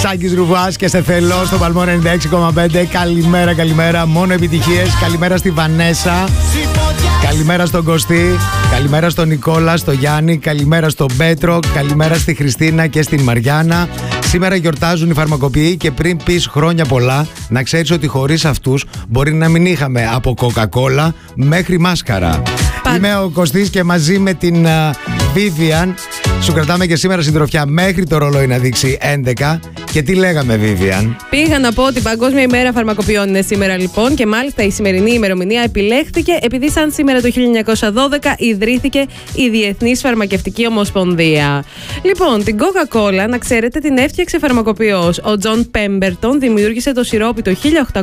Σάκης Ρουβάς και σε θέλω στο Παλμό 96,5. Καλημέρα, καλημέρα. Μόνο επιτυχίες. Καλημέρα στη Βανέσα. Καλημέρα στον Κωστή. Καλημέρα στον Νικόλα, στο Γιάννη. Καλημέρα στον Πέτρο. Καλημέρα στη Χριστίνα και στην Μαριάννα. Σήμερα γιορτάζουν οι φαρμακοποιοί και πριν πεις χρόνια πολλά, να ξέρεις ότι χωρίς αυτούς μπορεί να μην είχαμε από Coca-Cola μέχρι μάσκαρα. Είμαι ο Κωστής και μαζί με την Vivian σου κρατάμε και σήμερα συντροφιά μέχρι το ρολόι να δείξει 11. Και τι λέγαμε, Vivian? Πήγα να πω ότι η Παγκόσμια ημέρα φαρμακοποιών είναι σήμερα λοιπόν, και μάλιστα η σημερινή ημερομηνία επιλέχθηκε επειδή σαν σήμερα το 1912 ιδρύθηκε η Διεθνής Φαρμακευτική Ομοσπονδία. Λοιπόν, την Coca-Cola, να ξέρετε, την έφτιαξε φαρμακοποιός. Ο Τζον Πέμπερτον δημιούργησε το σιρόπι το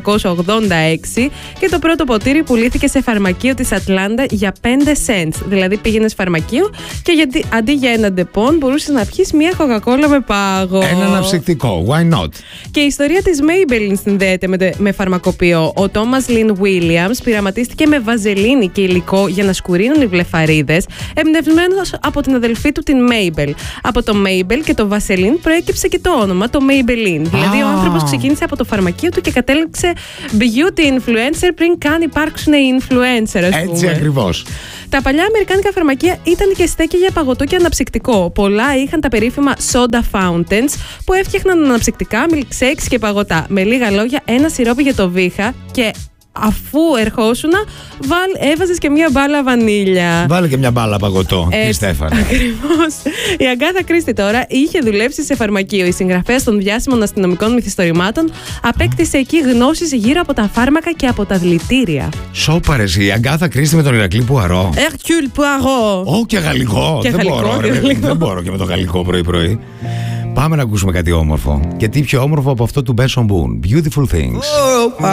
1886 και το πρώτο ποτήρι πουλήθηκε σε φαρμακείο της Ατλάντα για 5 cents. Δηλαδή πήγαινες φαρμακείο και αντί για ένα ντεπών μπορούσες να πιεις μια Coca-Cola με πάγο. Ένα αναψυκτικό. Why not? Και η ιστορία της Maybelline συνδέεται με φαρμακοποιό. Ο Thomas Lynn Williams πειραματίστηκε με βαζελίνη και υλικό για να σκουρίνουν οι βλεφαρίδες, εμπνευσμένος από την αδελφή του την Mabel. Από το Mabel και το Vaseline προέκυψε και το όνομα, το Maybelline. Δηλαδή ο άνθρωπος ξεκίνησε από το φαρμακείο του και κατέληξε beauty influencer πριν καν υπάρξουν οι influencer, ας πούμε. Έτσι ακριβώς. Τα παλιά αμερικάνικα φαρμακεία ήταν και στέκια για παγωτό και αναψυκτικό. Πολλά είχαν τα περίφημα soda fountains που έφτιαχναν αναψυκτικά, milkshakes και παγωτά. Με λίγα λόγια, ένα σιρόπι για το βήχα και αφού ερχόσουνα, έβαζες και μια μπάλα βανίλια. Βάλε και μια μπάλα παγωτό, τη Στέφανα. Ακριβώς. Η Αγκάθα Κρίστη τώρα είχε δουλέψει σε φαρμακείο. Η συγγραφέας των διάσημων αστυνομικών μυθιστορημάτων απέκτησε εκεί γνώσεις γύρω από τα φάρμακα και από τα δηλητήρια. Σόπαρες, η Αγκάθα Κρίστη με τον Ηρακλή Πουαρό. Hercule Poirot. Ω, και γαλλικό. Δεν μπορώ και με το γαλλικό πρωί-πρωί. Πάμε να ακούσουμε κάτι όμορφο. Και τι πιο όμορφο από αυτό του Benson Boone. Beautiful Things.